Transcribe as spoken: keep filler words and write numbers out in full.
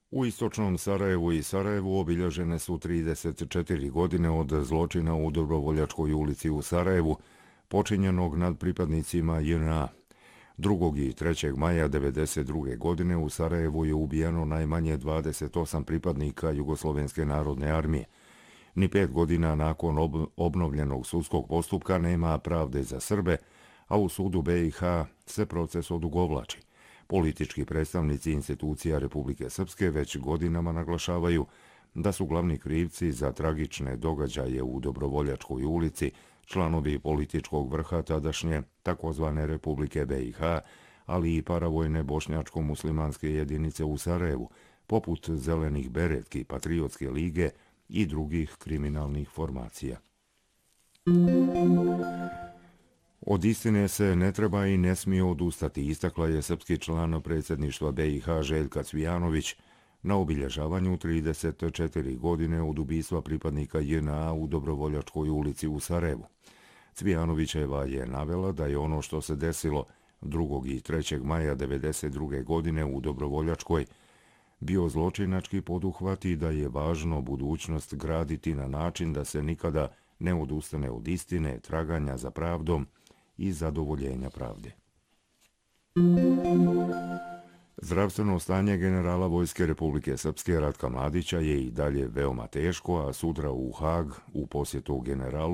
U istočnom Sarajevu i Sarajevu obilježene su trideset četiri godine od zločina u Dobrovoljačkoj ulici u Sarajevu, počinjenog nad pripadnicima J N A. drugog i trećeg maja devedeset druge. godine u Sarajevu je ubijeno najmanje dvadeset osam pripadnika Jugoslovenske narodne armije. Ni pet godina nakon ob- obnovljenog sudskog postupka nema pravde za Srbe, a u sudu B i H se proces odugovlači. Politički predstavnici institucija Republike Srpske već godinama naglašavaju da su glavni krivci za tragične događaje u Dobrovoljačkoj ulici članovi političkog vrha tadašnje takozvane Republike B i H, ali i paravojne bošnjačko-muslimanske jedinice u Sarajevu, poput Zelenih beretki, Patriotske lige i drugih kriminalnih formacija. Od istine se ne treba i ne smije odustati, istakla je srpski član predsjedništva B i H Željka Cvijanović na obilježavanju trideset četiri godine od ubistva pripadnika J N A u Dobrovoljačkoj ulici u Sarajevu. Cvijanovićeva je navela da je ono što se desilo drugog i trećeg maja devedeset druge. godine u Dobrovoljačkoj bio zločinački poduhvat i da je važno budućnost graditi na način da se nikada ne odustane od istine, traganja za pravdom i zadovoljenja pravde. Zdravstveno stanje generala Vojske Republike Srpske Ratka Mladića je i dalje veoma teško, a sutra u Hag u posjetu generalu